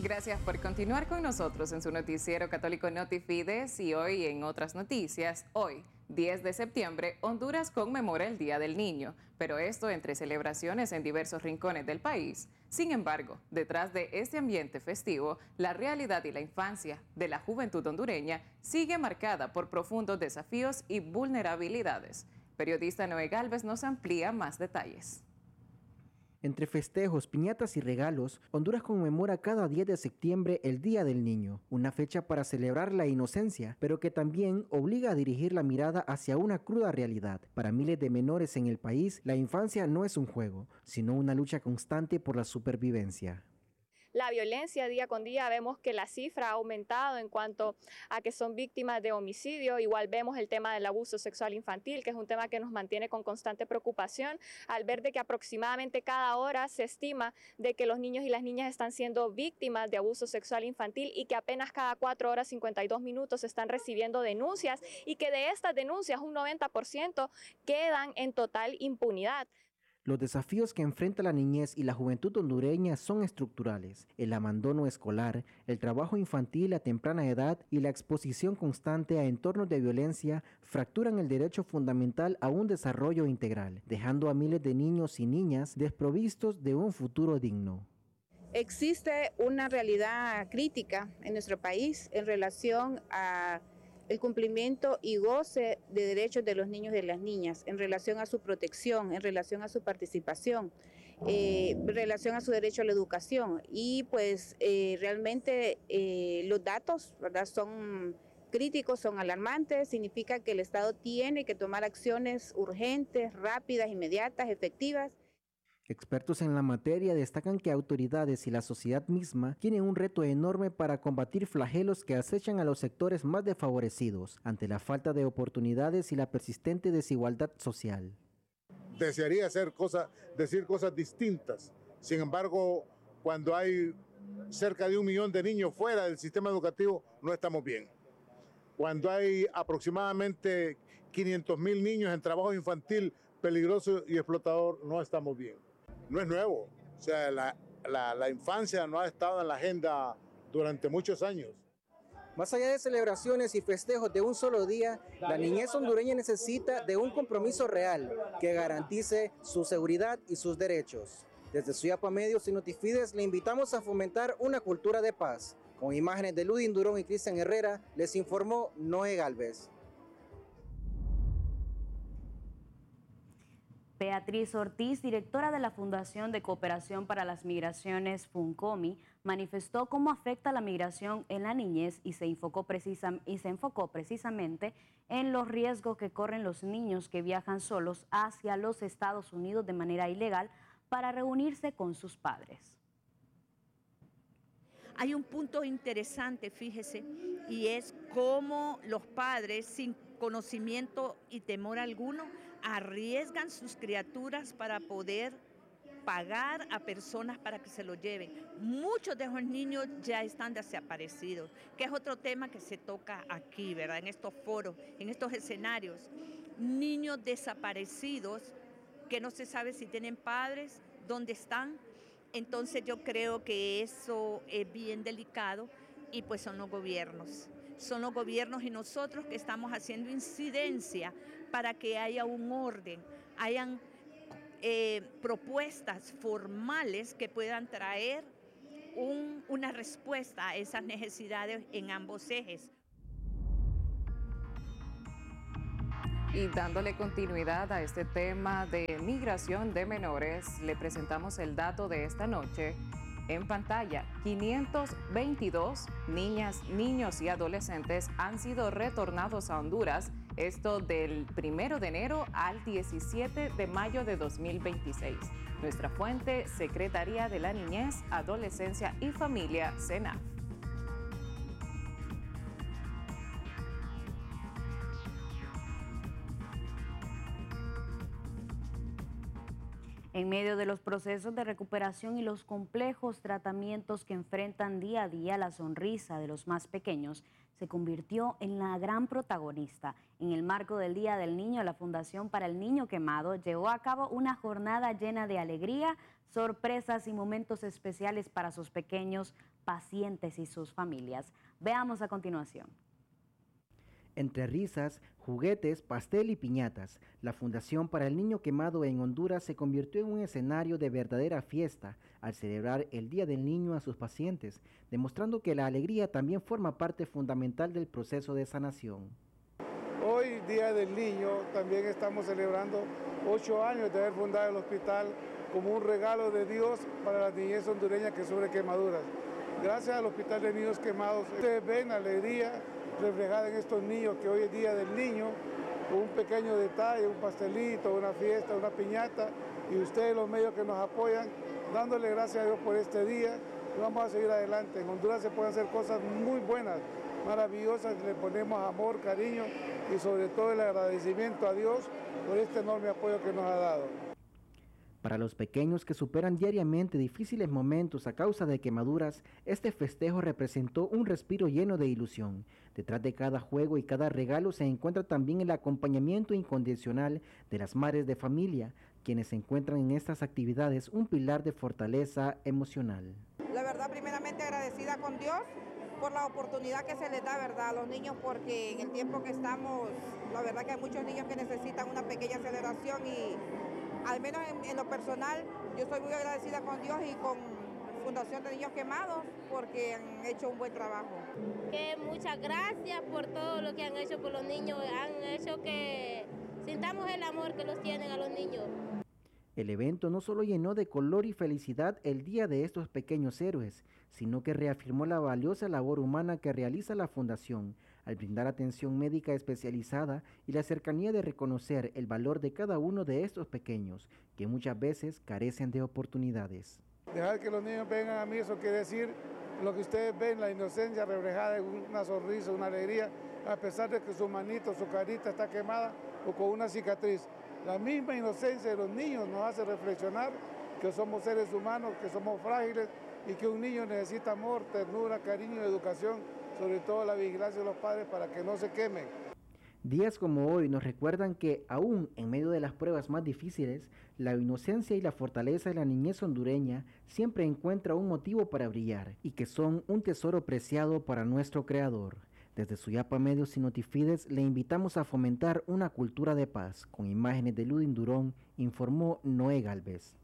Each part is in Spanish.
Gracias por continuar con nosotros en su noticiero católico Notifides y hoy en otras noticias. Hoy, 10 de septiembre, Honduras conmemora el Día del Niño, pero esto entre celebraciones en diversos rincones del país. Sin embargo, detrás de este ambiente festivo, la realidad y la infancia de la juventud hondureña sigue marcada por profundos desafíos y vulnerabilidades. Periodista Noé Galvez nos amplía más detalles. Entre festejos, piñatas y regalos, Honduras conmemora cada 10 de septiembre el Día del Niño, una fecha para celebrar la inocencia, pero que también obliga a dirigir la mirada hacia una cruda realidad. Para miles de menores en el país, la infancia no es un juego, sino una lucha constante por la supervivencia. La violencia día con día, vemos que la cifra ha aumentado en cuanto a que son víctimas de homicidio. Igual vemos el tema del abuso sexual infantil, que es un tema que nos mantiene con constante preocupación al ver de que aproximadamente cada hora se estima de que los niños y las niñas están siendo víctimas de abuso sexual infantil y que apenas cada 4 horas 52 minutos están recibiendo denuncias y que de estas denuncias un 90% quedan en total impunidad. Los desafíos que enfrenta la niñez y la juventud hondureña son estructurales. El abandono escolar, el trabajo infantil a temprana edad y la exposición constante a entornos de violencia fracturan el derecho fundamental a un desarrollo integral, dejando a miles de niños y niñas desprovistos de un futuro digno. Existe una realidad crítica en nuestro país en relación a el cumplimiento y goce de derechos de los niños y de las niñas, en relación a su protección, en relación a su participación, en relación a su derecho a la educación. Y pues realmente los datos, ¿verdad?, son críticos, son alarmantes. Significa que el Estado tiene que tomar acciones urgentes, rápidas, inmediatas, efectivas. Expertos en la materia destacan que autoridades y la sociedad misma tienen un reto enorme para combatir flagelos que acechan a los sectores más desfavorecidos ante la falta de oportunidades y la persistente desigualdad social. Desearía decir cosas distintas. Sin embargo, cuando hay cerca de 1 millón de niños fuera del sistema educativo, no estamos bien. Cuando hay aproximadamente 500,000 niños en trabajo infantil peligroso y explotador, no estamos bien. No es nuevo, o sea, la infancia no ha estado en la agenda durante muchos años. Más allá de celebraciones y festejos de un solo día, la niñez hondureña necesita de un compromiso real que garantice su seguridad y sus derechos. Desde Suyapa Medios y Notifides le invitamos a fomentar una cultura de paz. Con imágenes de Ludin Durón y Cristian Herrera, les informó Noé Galvez. Beatriz Ortiz, directora de la Fundación de Cooperación para las Migraciones, FUNCOMI, manifestó cómo afecta la migración en la niñez y se enfocó precisamente en los riesgos que corren los niños que viajan solos hacia los Estados Unidos de manera ilegal para reunirse con sus padres. Hay un punto interesante, fíjese, y es cómo los padres, sin conocimiento y temor alguno, arriesgan sus criaturas para poder pagar a personas para que se lo lleven. Muchos de esos niños ya están desaparecidos, que es otro tema que se toca aquí, ¿verdad? En estos foros, en estos escenarios. Niños desaparecidos que no se sabe si tienen padres, dónde están. Entonces yo creo que eso es bien delicado y pues son los gobiernos. Son los gobiernos y nosotros que estamos haciendo incidencia para que haya un orden, hayan propuestas formales que puedan traer una respuesta a esas necesidades en ambos ejes. Y dándole continuidad a este tema de migración de menores, le presentamos el dato de esta noche. En pantalla, 522 niñas, niños y adolescentes han sido retornados a Honduras, esto del 1 de enero al 17 de mayo de 2026. Nuestra fuente, Secretaría de la Niñez, Adolescencia y Familia, SENAF. En medio de los procesos de recuperación y los complejos tratamientos que enfrentan día a día, la sonrisa de los más pequeños se convirtió en la gran protagonista. En el marco del Día del Niño, la Fundación para el Niño Quemado llevó a cabo una jornada llena de alegría, sorpresas y momentos especiales para sus pequeños pacientes y sus familias. Veamos a continuación. Entre risas, juguetes, pastel y piñatas, la Fundación para el Niño Quemado en Honduras se convirtió en un escenario de verdadera fiesta al celebrar el Día del Niño a sus pacientes, demostrando que la alegría también forma parte fundamental del proceso de sanación. Hoy, Día del Niño, también estamos celebrando 8 años de haber fundado el hospital como un regalo de Dios para la niñez hondureña que sufre quemaduras. Gracias al Hospital de Niños Quemados, ustedes ven la alegría reflejada en estos niños, que hoy es Día del Niño, con un pequeño detalle, un pastelito, una fiesta, una piñata, y ustedes los medios que nos apoyan, dándole gracias a Dios por este día, y vamos a seguir adelante. En Honduras se pueden hacer cosas muy buenas, maravillosas, le ponemos amor, cariño y sobre todo el agradecimiento a Dios por este enorme apoyo que nos ha dado. Para los pequeños que superan diariamente difíciles momentos a causa de quemaduras, este festejo representó un respiro lleno de ilusión. Detrás de cada juego y cada regalo se encuentra también el acompañamiento incondicional de las madres de familia, quienes encuentran en estas actividades un pilar de fortaleza emocional. La verdad, primeramente agradecida con Dios por la oportunidad que se les da, ¿verdad?, a los niños, porque en el tiempo que estamos, la verdad que hay muchos niños que necesitan una pequeña aceleración y al menos en lo personal, yo estoy muy agradecida con Dios y con Fundación de Niños Quemados porque han hecho un buen trabajo. Que muchas gracias por todo lo que han hecho por los niños, han hecho que sintamos el amor que los tienen a los niños. El evento no solo llenó de color y felicidad el día de estos pequeños héroes, sino que reafirmó la valiosa labor humana que realiza la Fundación al brindar atención médica especializada y la cercanía de reconocer el valor de cada uno de estos pequeños, que muchas veces carecen de oportunidades. Dejar que los niños vengan a mí, eso quiere decir lo que ustedes ven, la inocencia reflejada en una sonrisa, una alegría, a pesar de que su manito, su carita está quemada o con una cicatriz. La misma inocencia de los niños nos hace reflexionar que somos seres humanos, que somos frágiles y que un niño necesita amor, ternura, cariño y educación, sobre todo la vigilancia de los padres para que no se quemen. Días como hoy nos recuerdan que aún en medio de las pruebas más difíciles, la inocencia y la fortaleza de la niñez hondureña siempre encuentra un motivo para brillar y que son un tesoro preciado para nuestro Creador. Desde Suyapa Medios y Notifides le invitamos a fomentar una cultura de paz. Con imágenes de Ludin Durón, informó Noé Galvez.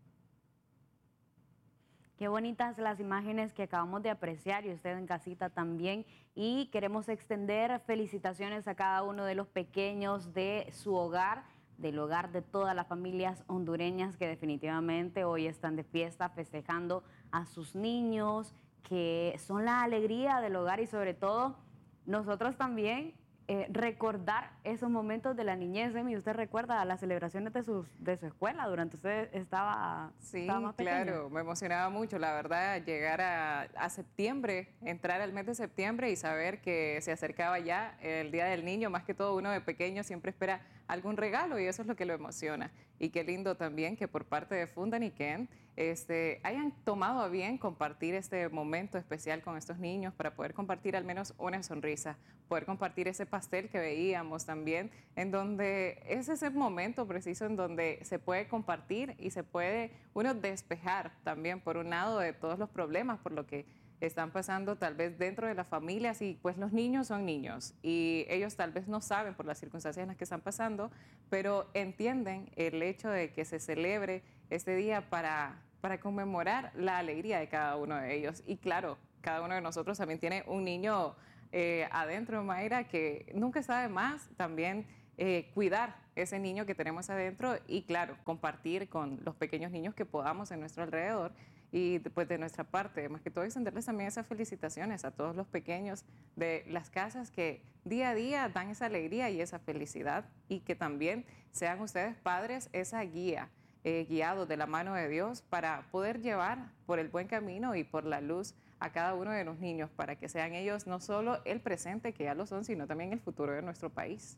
Qué bonitas las imágenes que acabamos de apreciar y usted en casita también. Y queremos extender felicitaciones a cada uno de los pequeños de su hogar, del hogar de todas las familias hondureñas que definitivamente hoy están de fiesta festejando a sus niños, que son la alegría del hogar y sobre todo nosotros también recordar esos momentos de la niñez. ¿Y usted recuerda las celebraciones de su escuela durante usted estaba más pequeño? Claro, me emocionaba mucho, la verdad, llegar a septiembre, entrar al mes de septiembre y saber que se acercaba ya el Día del Niño. Más que todo, uno de pequeño siempre espera algún regalo y eso es lo que lo emociona. Y qué lindo también que por parte de Fundaniquén hayan tomado a bien compartir este momento especial con estos niños para poder compartir al menos una sonrisa, poder compartir ese pastel que veíamos también, en donde es ese momento preciso en donde se puede compartir y se puede uno despejar también por un lado de todos los problemas por lo que están pasando tal vez dentro de las familias y pues los niños son niños y ellos tal vez no saben por las circunstancias en las que están pasando, pero entienden el hecho de que se celebre este día para conmemorar la alegría de cada uno de ellos. Y claro, cada uno de nosotros también tiene un niño adentro, Mayra, que nunca está de más también cuidar ese niño que tenemos adentro y claro, compartir con los pequeños niños que podamos en nuestro alrededor. Y pues de nuestra parte, más que todo, extenderles también esas felicitaciones a todos los pequeños de las casas que día a día dan esa alegría y esa felicidad y que también sean ustedes padres esa guía, guiados de la mano de Dios para poder llevar por el buen camino y por la luz a cada uno de los niños para que sean ellos no solo el presente que ya lo son, sino también el futuro de nuestro país.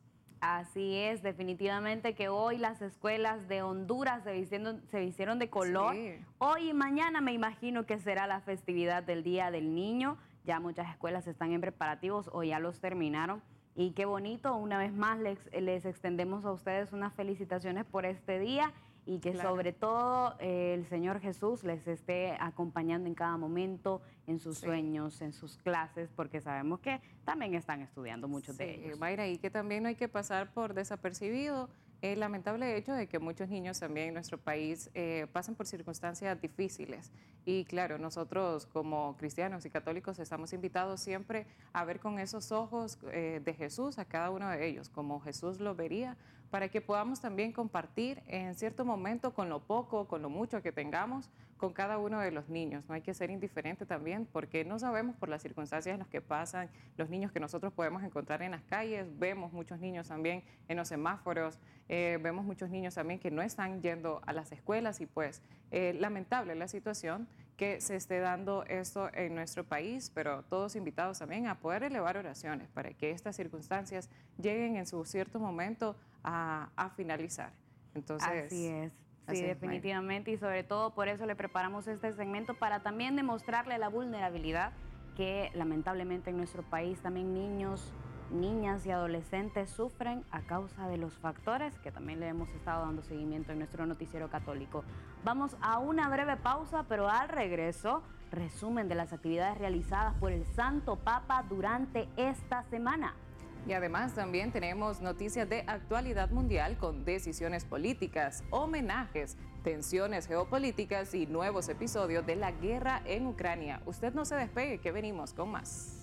Así es, definitivamente que hoy las escuelas de Honduras se vistieron de color. Sí. Hoy y mañana me imagino que será la festividad del Día del Niño. Ya muchas escuelas están en preparativos o ya los terminaron. Y qué bonito, una vez más les extendemos a ustedes unas felicitaciones por este día y que sobre todo el Señor Jesús les esté acompañando en cada momento, en sus sueños, en sus clases, porque sabemos que también están estudiando muchos de ellos. Mayra, y que también no hay que pasar por desapercibido el lamentable hecho de que muchos niños también en nuestro país pasan por circunstancias difíciles. Y claro, nosotros como cristianos y católicos estamos invitados siempre a ver con esos ojos de Jesús a cada uno de ellos, como Jesús lo vería, para que podamos también compartir en cierto momento con lo poco, con lo mucho que tengamos, con cada uno de los niños. No hay que ser indiferente también, porque no sabemos por las circunstancias en las que pasan los niños que nosotros podemos encontrar en las calles. Vemos muchos niños también en los semáforos, vemos muchos niños también que no están yendo a las escuelas y pues lamentable la situación que se esté dando esto en nuestro país, pero todos invitados también a poder elevar oraciones para que estas circunstancias lleguen en su cierto momento a finalizar. Entonces, así es. así Sí, es, definitivamente, y sobre todo por eso le preparamos este segmento para también demostrarle la vulnerabilidad que lamentablemente en nuestro país también niños, niñas y adolescentes sufren a causa de los factores que también le hemos estado dando seguimiento en nuestro noticiero católico. Vamos a una breve pausa, pero al regreso, resumen de las actividades realizadas por el Santo Papa durante esta semana. Y además también tenemos noticias de actualidad mundial con decisiones políticas, homenajes, tensiones geopolíticas y nuevos episodios de la guerra en Ucrania. Usted no se despegue, que venimos con más.